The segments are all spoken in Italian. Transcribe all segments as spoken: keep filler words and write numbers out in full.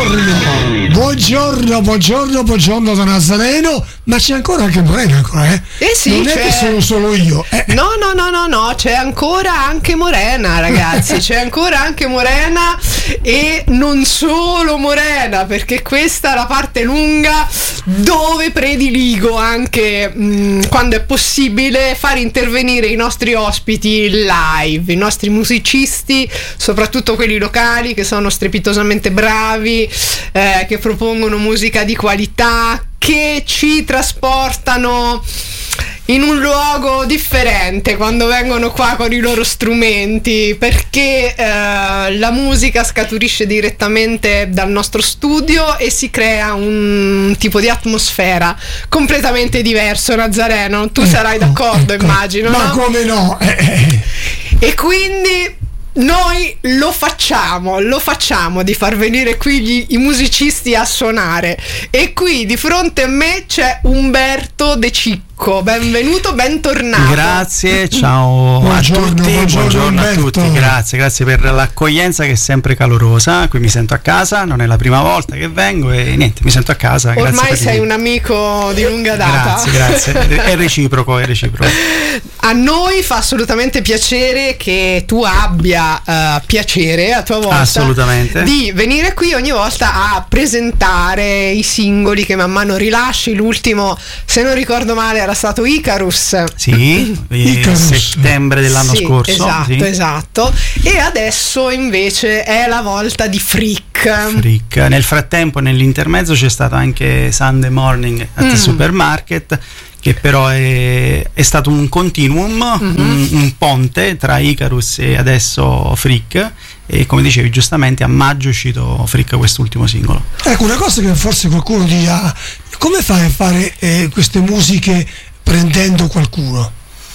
buongiorno, buongiorno, buongiorno, buongiorno da Nazareno, ma c'è ancora anche Morena ancora, eh? Eh sì, non è c'è... che sono solo io. Eh. No, no, no, no, no, c'è ancora anche Morena, ragazzi, c'è ancora anche Morena e non solo Morena, perché questa è la parte lunga dove prediligo anche mh, quando è possibile far intervenire i nostri ospiti live, i nostri musicisti, soprattutto quelli locali che sono strepitosamente bravi, eh, che propongono musica di qualità, che ci trasportano in un luogo differente quando vengono qua con i loro strumenti, perché eh, la musica scaturisce direttamente dal nostro studio e si crea un tipo di atmosfera completamente diverso. Nazareno, tu ecco, sarai d'accordo, ecco, immagino, ma no? come no? Eh. E quindi noi lo facciamo, lo facciamo di far venire qui gli, i musicisti a suonare. E qui di fronte a me c'è Umberto De Cicco. Benvenuto, bentornato. Grazie, ciao buongiorno, a tutti, buongiorno, buongiorno a tutti, grazie, grazie per l'accoglienza che è sempre calorosa. Qui mi sento a casa, non è la prima volta che vengo e niente, mi sento a casa. Ormai sei un amico di lunga data. Grazie, grazie, è reciproco, è reciproco. A noi fa assolutamente piacere che tu abbia uh, piacere a tua volta assolutamente di venire qui ogni volta a presentare i singoli che man mano rilasci. L'ultimo, se non ricordo male, era stato Icarus. Sì, Icarus. settembre dell'anno sì, scorso. Esatto, sì. esatto. E adesso invece è la volta di Freak. Freak. Nel frattempo, nell'intermezzo, c'è stato anche Sunday Morning at the mm. Supermarket, che però è, è stato un continuum, mm-hmm. un, un ponte tra Icarus e adesso Freak. E come dicevi giustamente, a maggio è uscito Freak, quest'ultimo singolo. Ecco, una cosa che forse qualcuno dirà: come fai a fare eh, queste musiche prendendo qualcuno?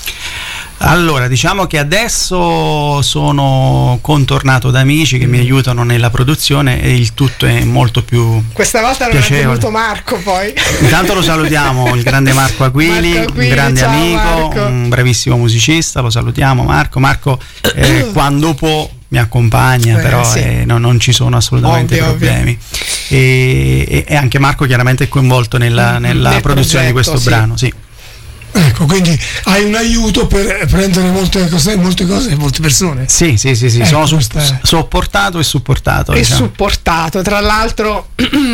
Allora, diciamo che adesso sono contornato da amici che mi aiutano nella produzione e il tutto è molto più questa volta non piacevole. È venuto Marco, poi intanto lo salutiamo, il grande Marco Aquili, Marco Aquili, un grande ciao, amico, Marco. Un bravissimo musicista, lo salutiamo Marco. Marco eh, quando può mi accompagna, eh, però sì. eh, no, non ci sono assolutamente ovvio, problemi ovvio. E, e anche Marco chiaramente è coinvolto nella, nella Nel produzione progetto, di questo sì. brano, sì. Ecco, quindi hai un aiuto per prendere molte cose, molte cose e molte persone. Sì, sì, sì, sì. Ecco, sono su, è... sopportato e supportato. E diciamo. supportato. Tra l'altro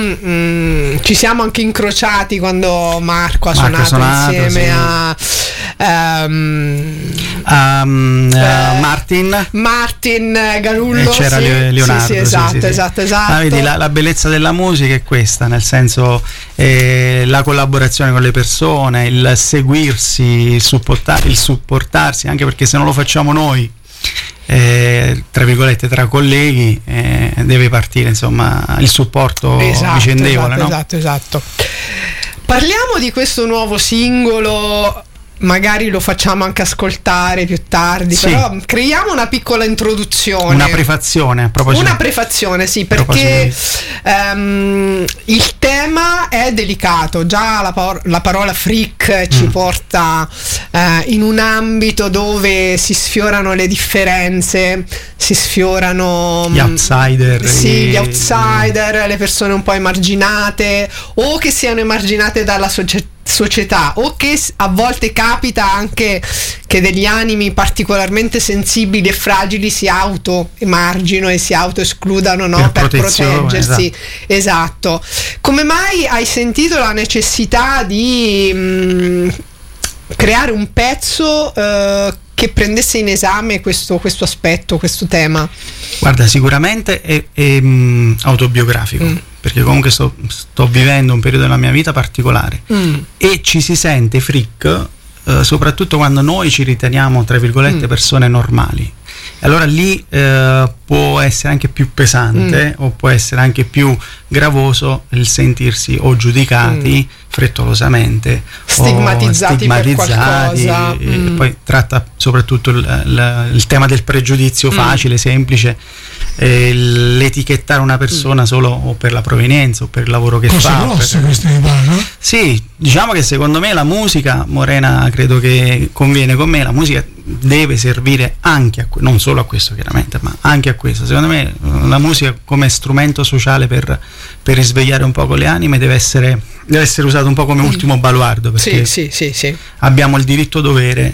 mm, ci siamo anche incrociati quando Marco ha Marco suonato, suonato insieme sì. a um, um, eh, uh, Martin Martin Garullo. E c'era sì, Leonardo. Sì, sì, esatto, sì, sì, esatto, sì. esatto. Ah, vedi, la, la bellezza della musica è questa, nel senso eh, la collaborazione con le persone, il seguirsi, il, supportar, il supportarsi, anche perché se non lo facciamo noi, eh, tra virgolette, tra colleghi, eh, deve partire insomma il supporto esatto, vicendevole. Esatto, no? esatto, esatto. Parliamo di questo nuovo singolo. Magari lo facciamo anche ascoltare più tardi, sì. Però creiamo una piccola introduzione, una prefazione a proposito. Una prefazione, sì, perché um, il tema è delicato. Già la, par- la parola freak ci mm. porta uh, in un ambito dove si sfiorano le differenze, si sfiorano gli outsider, sì, gli outsider, le persone un po' emarginate o che siano emarginate dalla società società o che a volte capita anche che degli animi particolarmente sensibili e fragili si auto emargino e si auto escludano, no? Per, per proteggersi. Esatto. esatto. Come mai hai sentito la necessità di mh, creare un pezzo uh, che prendesse in esame questo, questo aspetto, questo tema? Guarda, sicuramente è, è mh, autobiografico, mm. perché comunque sto, sto vivendo un periodo della mia vita particolare mm. e ci si sente freak eh, soprattutto quando noi ci riteniamo, tra virgolette, mm. persone normali. E allora lì eh, può essere anche più pesante mm. o può essere anche più gravoso il sentirsi o giudicati mm. frettolosamente, stigmatizzati, o stigmatizzati per qualcosa. E mm. poi tratta soprattutto il, il, il tema del pregiudizio facile, mm. semplice, eh, l'etichettare una persona mm. solo o per la provenienza o per il lavoro che Cose fa. grosse per... queste mi pare, no? Sì, diciamo che secondo me la musica, Morena credo che conviene con me, la musica deve servire anche a non solo a questo chiaramente, ma anche a questo. Secondo me la musica come strumento sociale per, per risvegliare un po' le anime deve essere, deve essere usato un po' come ultimo baluardo, perché sì, sì, sì, sì. abbiamo il diritto dovere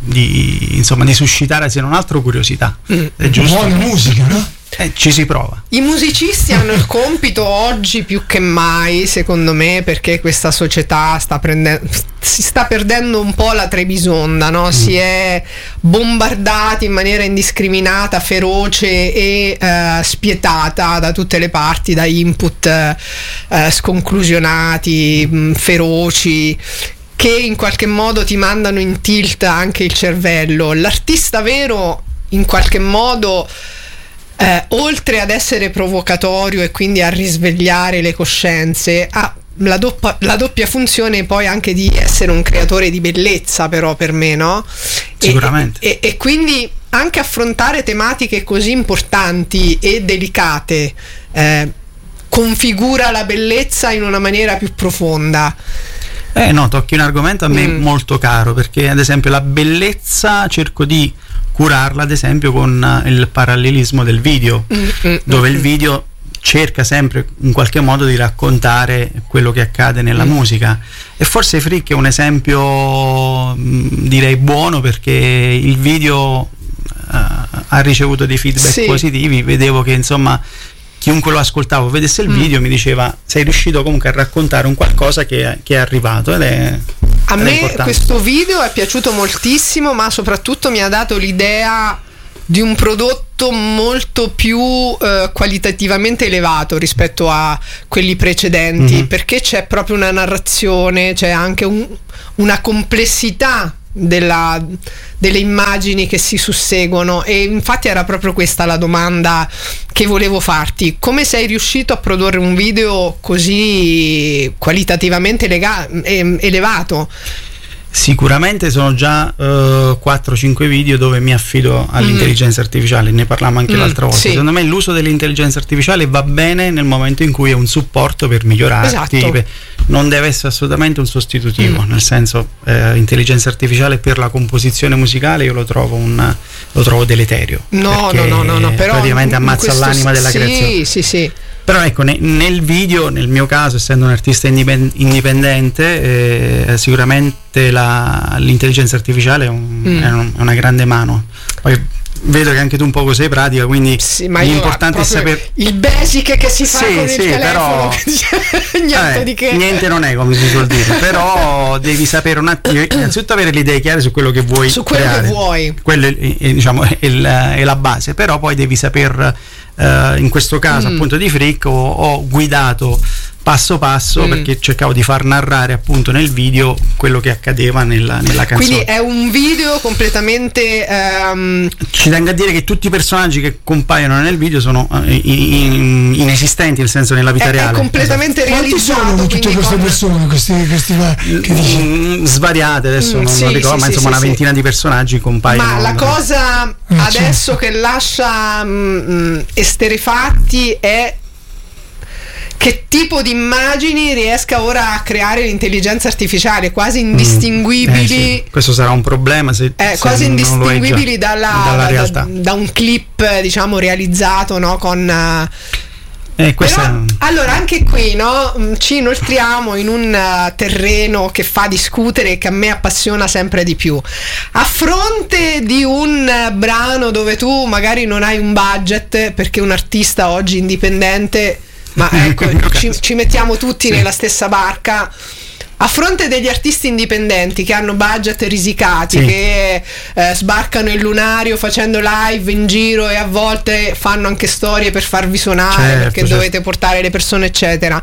di, insomma, di suscitare se non altro curiosità. Mm. È giusto? Buona musica, no? Eh, ci si prova. I musicisti hanno il compito oggi più che mai, secondo me, perché questa società sta prendendo, si sta perdendo un po' la Trebisonda, no? Mm. Si è bombardati in maniera indiscriminata, feroce e eh, spietata da tutte le parti, da input eh, sconclusionati, mh, feroci, che in qualche modo ti mandano in tilt anche il cervello. L'artista vero in qualche modo eh, oltre ad essere provocatorio e quindi a risvegliare le coscienze, ha la, doppa, la doppia funzione poi anche di essere un creatore di bellezza, però per me, no? Sicuramente. E, e, e quindi anche affrontare tematiche così importanti e delicate eh, configura la bellezza in una maniera più profonda. Eh no, tocchi un argomento a me mm. molto caro, perché ad esempio la bellezza cerco di curarla ad esempio con il parallelismo del video, mm, dove mm, il video cerca sempre in qualche modo di raccontare quello che accade nella mm. musica, e forse Frick è un esempio direi buono, perché il video uh, ha ricevuto dei feedback sì. positivi. Vedevo che insomma chiunque lo ascoltava o vedesse il video mm. mi diceva: sei riuscito comunque a raccontare un qualcosa che, che è arrivato, ed è a ed me è questo video è piaciuto moltissimo, ma soprattutto mi ha dato l'idea di un prodotto molto più eh, qualitativamente elevato rispetto a quelli precedenti, mm-hmm. perché c'è proprio una narrazione, c'è anche un, una complessità della, delle immagini che si susseguono, e infatti era proprio questa la domanda che volevo farti: come sei riuscito a produrre un video così qualitativamente lega- elevato? Sicuramente sono già uh, quattro cinque video dove mi affido all'intelligenza mm. artificiale, ne parlammo anche mm, l'altra volta. Sì. Secondo me l'uso dell'intelligenza artificiale va bene nel momento in cui è un supporto per migliorarti, esatto. non deve essere assolutamente un sostitutivo, mm. nel senso eh, intelligenza artificiale per la composizione musicale io lo trovo un lo trovo deleterio. No, no, no, no, no, però praticamente ammazza l'anima della sì, creazione. Sì, sì, sì. Però ecco, ne, nel video, nel mio caso, essendo un artista indipendente, eh, sicuramente la, l'intelligenza artificiale è, un, mm. è, un, è una grande mano. Poi vedo che anche tu un poco sei pratica, quindi sì, ma l'importante è sapere il basic che si fa sì, con sì, il telefono. Però, niente eh, di che. Niente non è, come si suol dire, però devi sapere un attimo, innanzitutto avere le idee chiare su quello che vuoi su quello creare. che vuoi. Quello è, è, diciamo, è, il, è la base, però poi devi saper Uh, in questo caso mm. appunto di Frick ho, ho guidato passo passo mm. perché cercavo di far narrare appunto nel video quello che accadeva nella, nella canzone. Quindi è un video completamente um... ci tengo a dire che tutti i personaggi che compaiono nel video sono uh, in, in, inesistenti, nel senso nella vita è, reale. È completamente esatto. realizzato. Quanti sono tutte queste con... persone questi, questi che dici? Mm, svariate adesso mm, non, sì, non ricordo, sì, ma sì, insomma sì, una ventina sì. di personaggi compaiono. Ma la cosa ah, adesso certo. che lascia mh, esterefatti è che tipo di immagini riesca ora a creare l'intelligenza artificiale, quasi indistinguibili. Mm, eh sì. Questo sarà un problema se, eh, se quasi indistinguibili già, dalla, dalla realtà. Da, da un clip diciamo realizzato, no, con uh, Eh, Però, è... allora anche qui no, ci inoltriamo in un uh, terreno che fa discutere e che a me appassiona sempre di più. A fronte di un uh, brano dove tu magari non hai un budget, perché un artista oggi indipendente, ma ecco ci, ci mettiamo tutti sì. nella stessa barca. A fronte degli artisti indipendenti che hanno budget risicati, sì. che eh, sbarcano il lunario facendo live in giro e a volte fanno anche storie per farvi suonare, certo, perché certo. dovete portare le persone eccetera,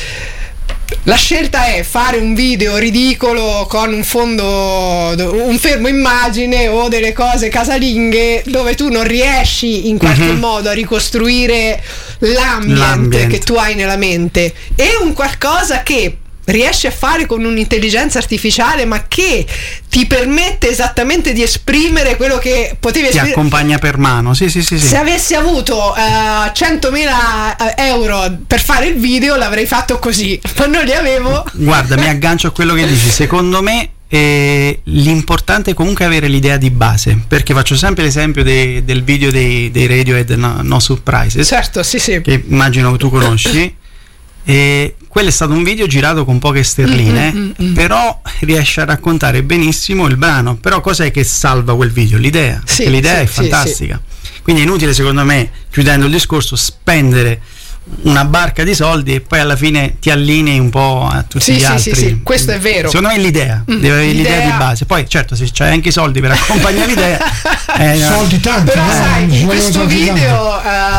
la scelta è fare un video ridicolo con un fondo, un fermo immagine o delle cose casalinghe dove tu non riesci in qualche uh-huh. modo a ricostruire l'ambiente, l'ambiente che tu hai nella mente, e un qualcosa che riesci a fare con un'intelligenza artificiale ma che ti permette esattamente di esprimere quello che potevi esprimere. Ti accompagna per mano, sì sì sì, sì. Se avessi avuto uh, centomila euro per fare il video l'avrei fatto così, ma non li avevo. Guarda, mi aggancio a quello che dici, secondo me E l'importante è comunque avere l'idea di base, perché faccio sempre l'esempio dei, del video dei, dei Radiohead no, no Surprises, certo, sì, sì, che immagino tu conosci. E quello è stato un video girato con poche sterline, mm, mm, mm, però riesce a raccontare benissimo il brano. Però cos'è che salva quel video? L'idea, sì, perché l'idea sì, è fantastica, sì, sì. Quindi è inutile, secondo me, chiudendo il discorso, spendere una barca di soldi e poi alla fine ti allinei un po' a tutti sì, gli sì, altri. Sì, sì, questo è vero. Secondo me è l'idea, mm, deve avere l'idea. l'idea di base. Poi certo, se c'hai anche i soldi per accompagnare l'idea, eh, soldi tanti. Però eh, sai, in questo video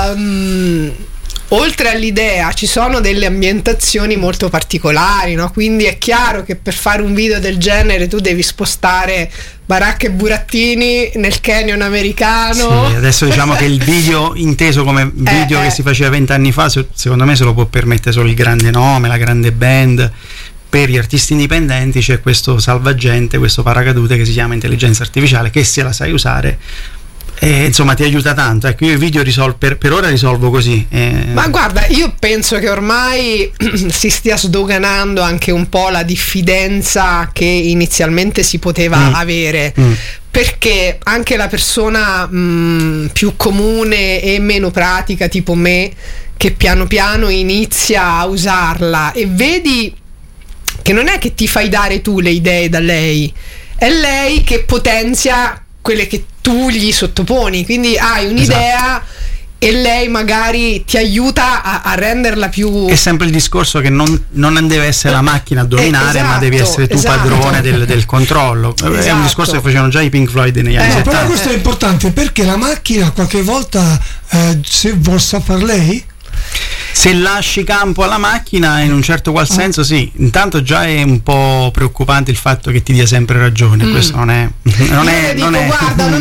um, oltre all'idea ci sono delle ambientazioni molto particolari, no? Quindi è chiaro che per fare un video del genere tu devi spostare baracche e burattini nel canyon americano. Sì, adesso diciamo che il video inteso come video eh, che eh. si faceva vent'anni fa, secondo me se lo può permettere solo il grande nome, la grande band. Per gli artisti indipendenti c'è questo salvagente, questo paracadute che si chiama intelligenza artificiale, che se la sai usare e, insomma, ti aiuta tanto. Ecco, io i video risol- per, per ora risolvo così. Eh. Ma guarda, io penso che ormai si stia sdoganando anche un po' la diffidenza che inizialmente si poteva mm. avere. Mm. Perché anche la persona mh, più comune e meno pratica, tipo me, che piano piano inizia a usarla e vedi che non è che ti fai dare tu le idee da lei, è lei che potenzia quelle che tu gli sottoponi, quindi hai un'idea, esatto, e lei magari ti aiuta a, a renderla più... È sempre il discorso che non, non deve essere la macchina a dominare, eh, esatto, ma devi essere tu esatto. padrone del, del controllo. Esatto. È un discorso che facevano già i Pink Floyd negli anni eh, settanta. Però questo è importante, perché la macchina qualche volta eh, se vuol far lei, se lasci campo alla macchina in un certo qual senso, sì. Intanto già è un po' preoccupante il fatto che ti dia sempre ragione. Mm. Questo non è non Io è, dico, non è guarda, non